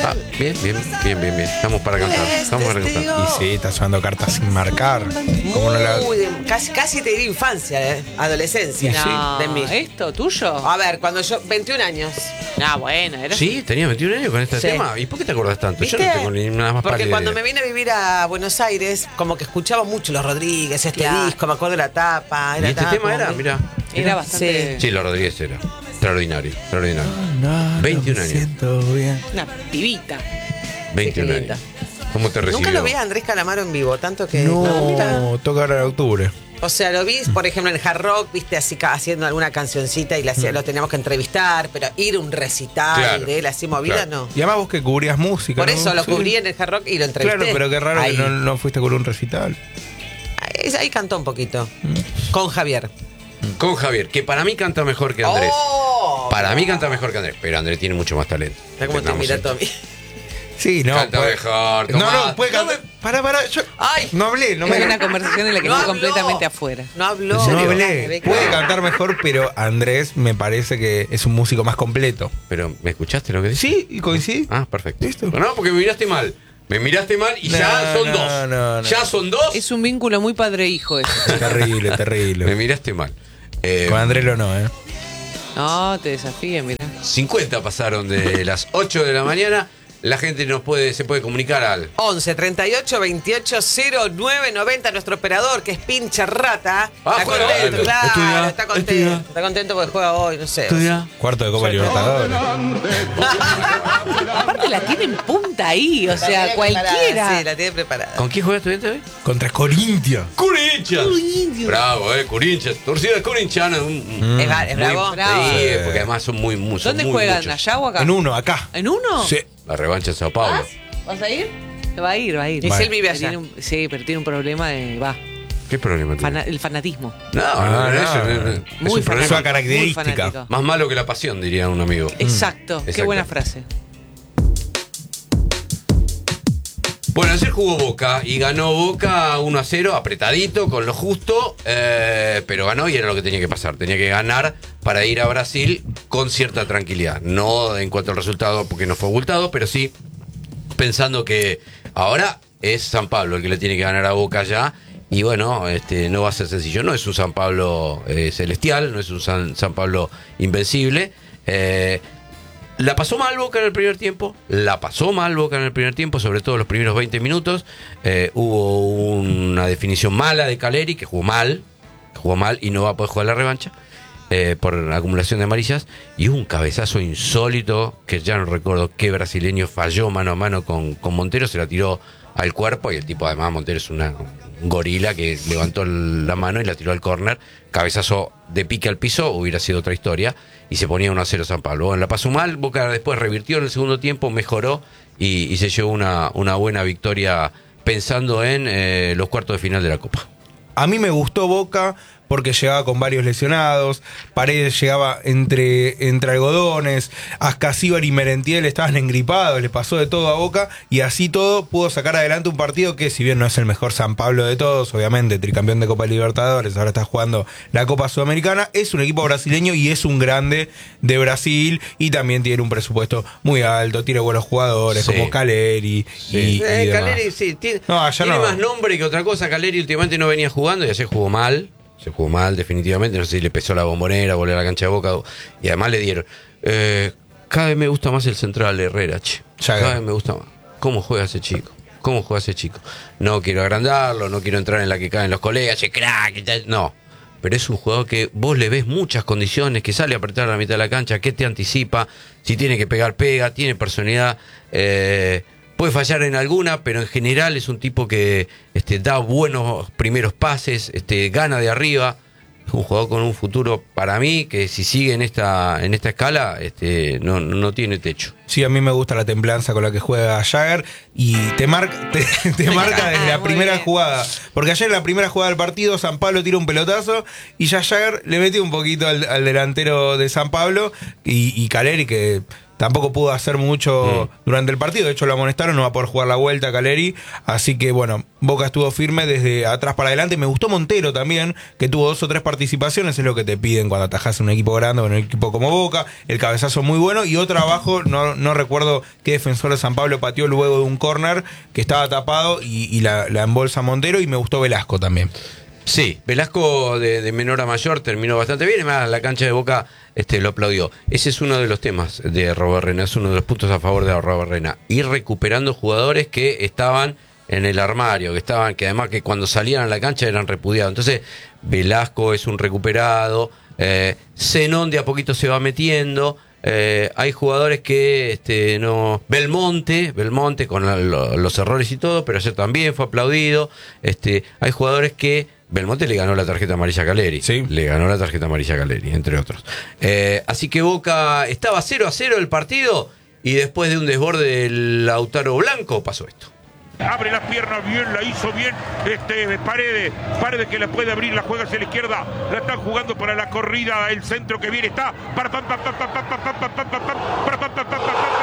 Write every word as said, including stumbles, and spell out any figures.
Ah, bien, bien, bien, bien, bien. Estamos para cantar. Estamos para cantar. Y sí, está sonando cartas sin marcar. Como no la... Muy de- casi, casi te diría infancia, ¿eh? Adolescencia. No, De mí. ¿esto tuyo? A ver, cuando yo. veintiún años. Ah, bueno, era. Sí, tenía veintiún años con este Sí. tema. ¿Y por qué te acordás tanto? ¿Viste? Yo no tengo ni nada más Porque pálida cuando idea. me vine a vivir a Buenos Aires, como que escuchaba mucho los Rodríguez, este Claro. disco, me acuerdo de la tapa. ¿Y Era este tan tema como era? muy- Mirá. Era bastante. Sí, los Rodríguez era. Extraordinario, extraordinario. No, veintiún no me años. siento bien. Una pibita. veintiún qué linda. años. ¿Cómo te recibió? Nunca lo vi a Andrés Calamaro en vivo, tanto que. me gusta. No, toca ahora en octubre. O sea, lo vi, por ejemplo, en el Hard Rock, viste, así ca- haciendo alguna cancioncita y la hacía- lo teníamos que entrevistar, pero ir a un recital Claro, de él así movida, claro. no. Y además vos que cubrías música. Por ¿no? eso lo Sí. cubrí en el Hard Rock y lo entrevisté. Claro, pero qué raro ahí. que no, no fuiste con un recital. Ahí, ahí cantó un poquito. Con Javier. Con Javier, que para mí canta mejor que Andrés. Oh, Para mí canta mejor que Andrés, pero Andrés tiene mucho más talento. Está como te Entendamos mira esto. Tommy. Sí, no. Canta puede- mejor, No, Tomás. no, puede cantar. Pará, pará. Yo Ay. no hablé, no me. Es una conversación en la que No estoy habló. completamente afuera. No habló. No serio? hablé. Puede cantar mejor, pero Andrés me parece que es un músico más completo. Pero, ¿me escuchaste lo que dije? Sí, y coincidí. Ah, perfecto. Listo. No, porque me miraste mal. Me miraste mal y No, ya son no, dos. no, no. Ya son dos. Es un vínculo muy padre-hijo eso. Terrible, Me terrible. miraste mal. Eh, Con Andrés lo no, ¿eh? No, te desafíe, mirá. cincuenta pasaron de las ocho de la mañana. La gente nos puede, se puede comunicar al once treinta y ocho veintiocho cero nueve noventa, nuestro operador, que es pinche rata. Ah, está juega contento, hoy. claro, Estudia, está contento. estudia. Está contento porque juega hoy, no sé. Cuarto de Copa Libertadores. Aparte la tienen punta ahí, o La sea, tiene preparada, cualquiera. Sí, la tiene preparada. ¿Con quién juega estudiante hoy? Contra Corintia. Corinthians. Bravo, eh, Corinthians. Torcida Corinthians. un- un- Es, va- es muy- bravo. Bravo. Sí, porque además son muy, muy son ¿Dónde muy juegan? muchos. ¿Allá o acá? En uno, acá. ¿En uno? Sí. La revancha en Sao Paulo. ¿Vas? ¿Vas a ir? Va a ir, va a ir. Y si Vale. él vive Pero allá. tiene un- sí, pero tiene un problema de. Va. ¿Qué problema tiene? fana- el fanatismo. No, no, Ah, no, no. eso no, no, es Muy un fanático. problema Su característica. Muy fanático. más malo que la pasión, diría un amigo. Exacto. Qué Exacto. buena frase. Bueno, ayer jugó Boca y ganó Boca uno a cero, apretadito, con lo justo, eh, pero ganó y era lo que tenía que pasar. Tenía que ganar para ir a Brasil con cierta tranquilidad. No en cuanto al resultado, porque no fue abultado, pero sí pensando que ahora es San Pablo el que le tiene que ganar a Boca ya. Y bueno, este, no va a ser sencillo. No es un San Pablo eh, celestial, no es un San, San Pablo invencible. Eh, La pasó mal Boca en el primer tiempo, la pasó mal Boca en el primer tiempo, sobre todo los primeros veinte minutos. Eh, hubo una definición mala de Caleri, que jugó mal, jugó mal y no va a poder jugar la revancha eh, por acumulación de amarillas. Y hubo un cabezazo insólito, que ya no recuerdo qué brasileño falló mano a mano con, con Montero, se la tiró al cuerpo y el tipo, además, Montero es una, un gorila que levantó la mano y la tiró al córner. Cabezazo de pique al piso, hubiera sido otra historia, y se ponía uno a cero San Pablo. Bueno, la pasó mal, Boca después revirtió en el segundo tiempo, mejoró y, y se llevó una, una buena victoria pensando en eh, los cuartos de final de la Copa. A mí me gustó Boca porque llegaba con varios lesionados, Paredes llegaba entre, entre algodones, Ascasíbar y Merentiel estaban engripados, le pasó de todo a Boca y así todo pudo sacar adelante un partido que, si bien no es el mejor San Pablo de todos, obviamente tricampeón de Copa Libertadores, ahora está jugando la Copa Sudamericana, es un equipo brasileño y es un grande de Brasil y también tiene un presupuesto muy alto, tiene buenos jugadores Sí. como Caleri y, y Eh, demás. Caleri sí, tiene, No, ayer tiene no. más nombre que otra cosa. Caleri últimamente no venía jugando y ayer jugó mal. Se jugó mal, definitivamente. No sé si le pesó la bombonera, volvió a la cancha de Boca. Y además le dieron. Eh, cada vez me gusta más el central de Herrera, che. Ya, Cada ya. vez me gusta más. ¿Cómo juega ese chico? ¿Cómo juega ese chico? No quiero agrandarlo, no quiero entrar en la que caen los colegas, che, crack, y tal. No. Pero es un jugador que vos le ves muchas condiciones, que sale a apretar a la mitad de la cancha, que te anticipa, si tiene que pegar, pega, tiene personalidad. Eh, puede fallar en alguna, pero en general es un tipo que este, da buenos primeros pases, este, gana de arriba. Es un jugador con un futuro para mí que si sigue en esta en esta escala este, no, no tiene techo. Sí, a mí me gusta la templanza con la que juega Jagger y te, marca te, te marca desde la Muy primera bien. jugada. Porque ayer en la primera jugada del partido San Pablo tira un pelotazo y ya Jagger le metió un poquito al, al delantero de San Pablo y, y Caleri que tampoco pudo hacer mucho Mm. durante el partido. De hecho, lo amonestaron, no va a poder jugar la vuelta Caleri. Así que, bueno, Boca estuvo firme desde atrás para adelante. Me gustó Montero también, que tuvo dos o tres participaciones. Es lo que te piden cuando atajas un equipo grande o un equipo como Boca. El cabezazo muy bueno. Y otro abajo, no, no recuerdo qué defensor de San Pablo pateó luego de un córner que estaba tapado y, y la, la embolsa Montero. Y me gustó Velasco también. Sí, Velasco de, de menor a mayor terminó bastante bien, además la cancha de Boca este, lo aplaudió. Ese es uno de los temas de Robarrena, es uno de los puntos a favor de Robarrena. Ir recuperando jugadores que estaban en el armario, que estaban, que además que cuando salían a la cancha eran repudiados. Entonces, Velasco es un recuperado, eh, Zenón de a poquito se va metiendo. Eh, hay jugadores que este, no. Belmonte, Belmonte con la, lo, los errores y todo, pero ayer también fue aplaudido. Este, hay jugadores que Belmonte le ganó la tarjeta amarilla a Caleri. Sí. Le ganó la tarjeta amarilla a Caleri, entre otros. Eh, así que Boca estaba cero a cero el partido y después de un desborde del Lautaro Blanco pasó esto. Abre las piernas bien, la hizo bien este Paredes, Paredes que la puede abrir, la juega hacia la izquierda, la están jugando para la corrida, el centro que viene está para pam pam pam pam pam pam pam pam pam pam pam pam pam pam pam